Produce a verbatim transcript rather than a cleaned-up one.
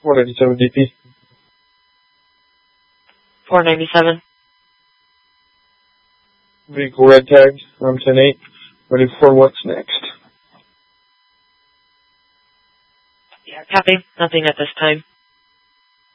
four ninety-seven D P. four ninety-seven. Vehicle red tagged. I'm ten eight. Ready for what's next. Yeah, copy. Nothing at this time.